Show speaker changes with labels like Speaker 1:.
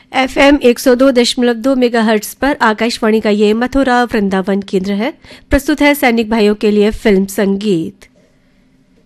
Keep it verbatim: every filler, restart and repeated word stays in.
Speaker 1: F M एक सौ दो दशमलव दो मेगाहर्ट्ज पर आकाशवाणी का ये मथुरा वृंदावन केंद्र है। प्रस्तुत है सैनिक भाइयों के लिए फिल्म संगीत।